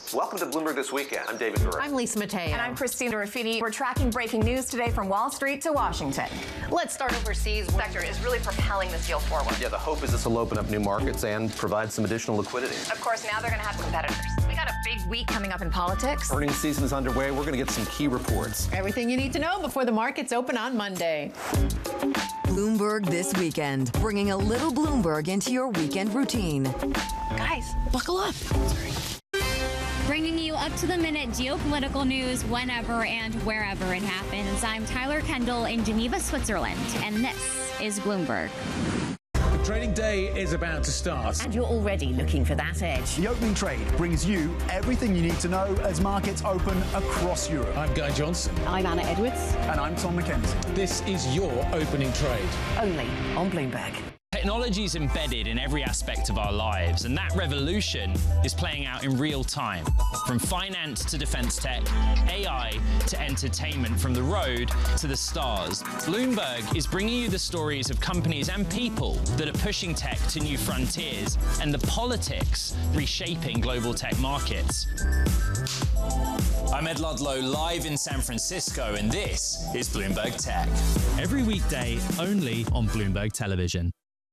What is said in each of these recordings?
Welcome to Bloomberg This Weekend. I'm David Gura. I'm Lisa Mateo. And I'm Christina Raffini. We're tracking breaking news today from Wall Street to Washington. Let's start overseas. The sector is really propelling this deal forward. Yeah, the hope is this will open up new markets and provide some additional liquidity. Of course, now they're going to have competitors. We got a big week coming up in politics. Earnings season is underway. We're going to get some key reports. Everything you need to know before the markets open on Monday. Bloomberg This Weekend, bringing a little Bloomberg into your weekend routine. Guys, buckle up. Sorry. Bringing you up-to-the-minute geopolitical news whenever and wherever it happens. I'm Tyler Kendall in Geneva, Switzerland, and this is Bloomberg. The trading day is about to start. And you're already looking for that edge. The opening trade brings you everything you need to know as markets open across Europe. I'm Guy Johnson. I'm Anna Edwards. And I'm Tom McKenzie. This is your opening trade. Only on Bloomberg. Technology is embedded in every aspect of our lives, and that revolution is playing out in real time. From finance to defense tech, AI to entertainment, from the road to the stars. Bloomberg is bringing you the stories of companies and people that are pushing tech to new frontiers, and the politics reshaping global tech markets. I'm Ed Ludlow, live in San Francisco, and this is Bloomberg Tech. Every weekday, only on Bloomberg Television.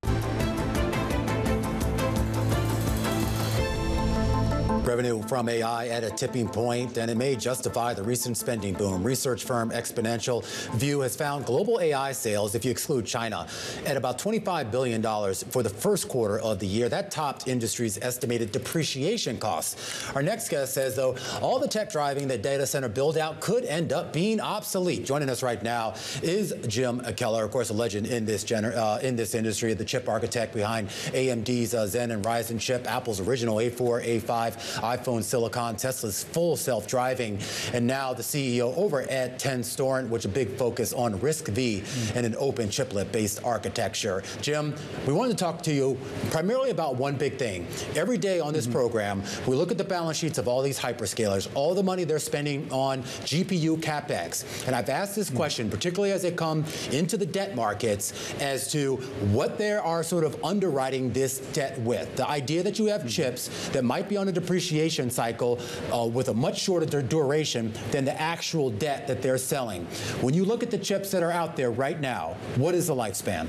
Revenue from AI at a tipping point, and it may justify the recent spending boom. Research firm Exponential View has found global AI sales, if you exclude China, at about $25 billion for the first quarter of the year. That topped industry's estimated depreciation costs. Our next guest says, though, all the tech driving the data center build-out could end up being obsolete. Joining us right now is Jim Keller, of course, a legend in this industry, the chip architect behind AMD's Zen and Ryzen chip, Apple's original A4, A5, iPhone silicon, Tesla's full self-driving, and now the CEO over at Tenstorrent, which a big focus on RISC-V and an open chiplet-based architecture. Jim, we wanted to talk to you primarily about one big thing. Every day on this program, we look at the balance sheets of all these hyperscalers, all the money they're spending on GPU CapEx. And I've asked this question, particularly as they come into the debt markets, as to what they are sort of underwriting this debt with. The idea that you have chips that might be on a depreciation cycle with a much shorter duration than the actual debt that they're selling. When you look at the chips that are out there right now, what is the lifespan?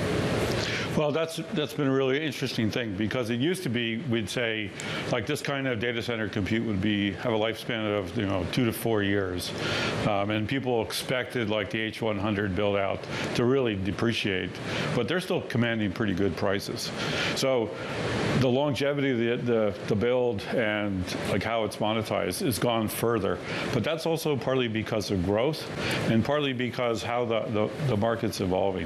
Well, that's been a really interesting thing, because it used to be, we'd say, like, this kind of data center compute would have a lifespan of 2 to 4 years, and people expected like the H100 build out to really depreciate, but they're still commanding pretty good prices. So the longevity of the build and like how it's monetized has gone further, but that's also partly because of growth and partly because how the market's evolving.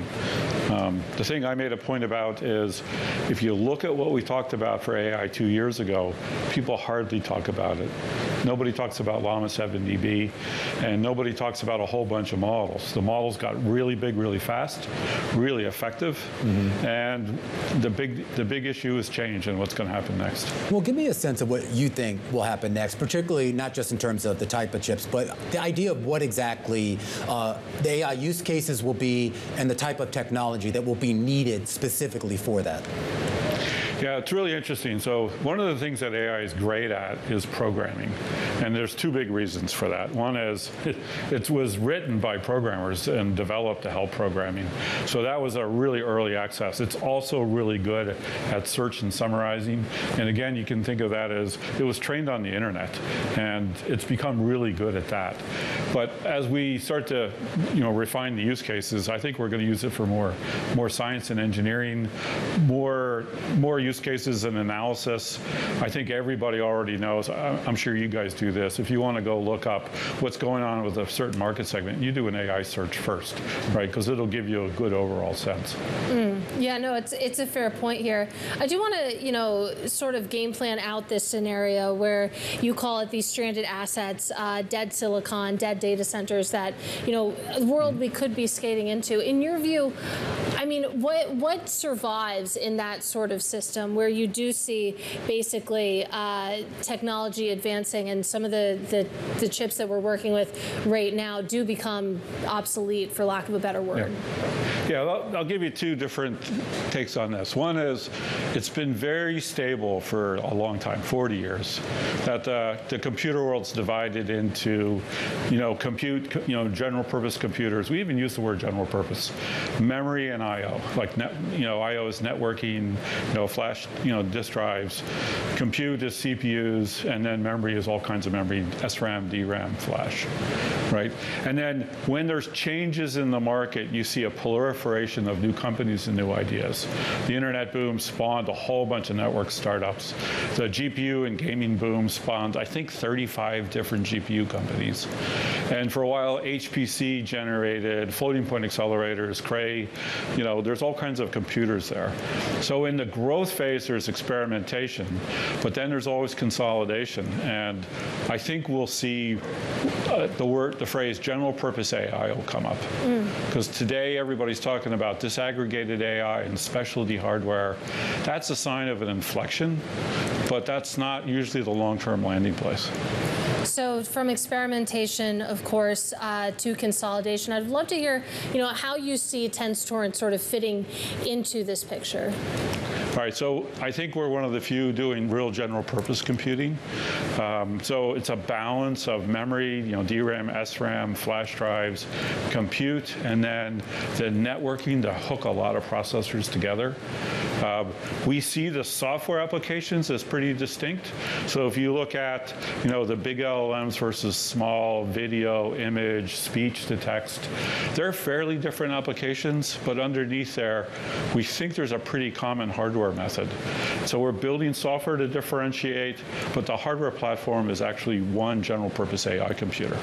The thing I made a point about is, if you look at what we talked about for AI 2 years ago, people hardly talk about it. Nobody talks about Llama 7DB, and nobody talks about a whole bunch of models. The models got really big, really fast, really effective, and the big issue is change and what's going to happen next. Well, give me a sense of what you think will happen next, particularly not just in terms of the type of chips, but the idea of what exactly the AI use cases will be and the type of technology that will be needed specifically for that. Yeah, it's really interesting. So one of the things that AI is great at is programming. And there's two big reasons for that. One is it was written by programmers and developed to help programming. So that was a really early access. It's also really good at search and summarizing. And again, you can think of that as it was trained on the internet, and it's become really good at that. But as we start to refine the use cases, I think we're going to use it for more science and engineering, more use cases and analysis. I think everybody already knows. I'm sure you guys do this. If you want to go look up what's going on with a certain market segment, you do an AI search first, right? Because it'll give you a good overall sense. Yeah, no, it's a fair point here. I do want to, sort of game plan out this scenario where you call it these stranded assets, dead silicon, dead data centers that, the world we could be skating into. In your view, I mean, what survives in that sort of system? ecosystem where you do see basically technology advancing, and some of the chips that we're working with right now do become obsolete, for lack of a better word. Yeah, I'll give you two different takes on this. One is it's been very stable for a long time, 40 years, that the computer world's divided into, compute, general purpose computers. We even use the word general purpose. Memory and I/O, like I/O is networking, flash, disk drives. Compute is CPUs, and then memory is all kinds of memory, SRAM, DRAM, flash, right? And then when there's changes in the market, you see a proliferation of new companies and new ideas. The internet boom spawned a whole bunch of network startups. The GPU and gaming boom spawned, I think, 35 different GPU companies. And for a while, HPC generated floating point accelerators, Cray, there's all kinds of computers there. So in the growth phase, there's experimentation, but then there's always consolidation. And I think we'll see the phrase general purpose AI will come up. Because today everybody's talking about disaggregated AI and specialty hardware. That's a sign of an inflection, but that's not usually the long-term landing place. So from experimentation, of course, to consolidation, I'd love to hear, how you see Tenstorrent sort of fitting into this picture. All right, so I think we're one of the few doing real general purpose computing. So it's a balance of memory, DRAM, SRAM, flash drives, compute, and then the networking to hook a lot of processors together. We see the software applications as pretty distinct. So if you look at, the big LLMs versus small video, image, speech to text, they're fairly different applications, but underneath there, we think there's a pretty common hardware method. So we're building software to differentiate, but the hardware platform is actually one general purpose AI computer.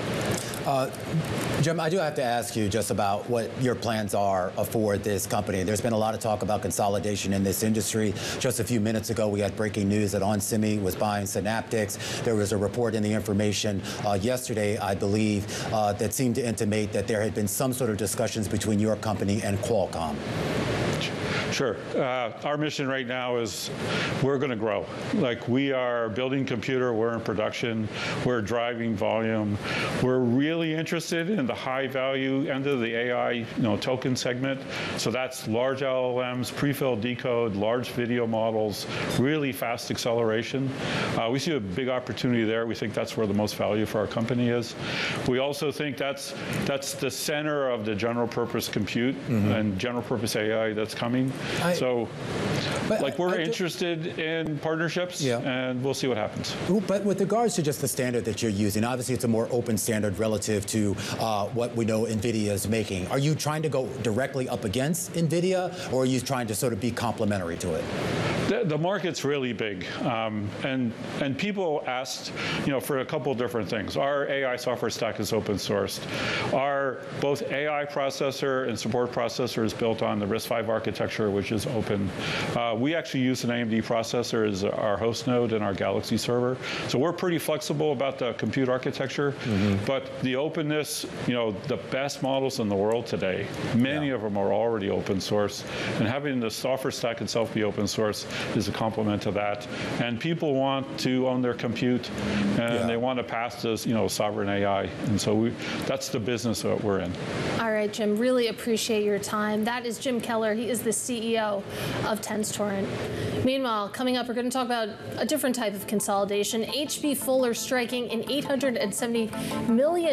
Jim, I do have to ask you just about what your plans are for this company. There's been a lot of talk about consolidation in this industry. Just a few minutes ago, we had breaking news that onsemi was buying Synaptics. There was a report in the information yesterday, I believe, that seemed to intimate that there had been some sort of discussions between your company and Qualcomm. Sure. Our mission right now is we're going to grow. Like, we are building computer, we're in production, we're driving volume. We're really interested in the high value end of the AI token segment. So that's large LLMs, pre-filled decode, large video models, really fast acceleration. We see a big opportunity there. We think that's where the most value for our company is. We also think that's the center of the general purpose compute and general purpose AI that's coming. We're interested in partnerships, and we'll see what happens. But with regards to just the standard that you're using, obviously it's a more open standard relative to what we know NVIDIA is making. Are you trying to go directly up against NVIDIA, or are you trying to sort of be complementary to it? The market's really big, and people asked, for a couple different things. Our AI software stack is open sourced. Our both AI processor and support processor is built on the RISC-V architecture, which is open. We actually use an AMD processor as our host node in our Galaxy server, so we're pretty flexible about the compute architecture. But the openness, the best models in the world today, many of them are already open source, and having the software stack itself be open source is a complement to that. And people want to own their compute, and they want to pass this, sovereign AI. And so that's the business that we're in. All right, Jim, really appreciate your time. That is Jim Keller. He is the CEO of Tenstorrent. Meanwhile, coming up, we're going to talk about a different type of consolidation. H.B. Fuller striking an $870 million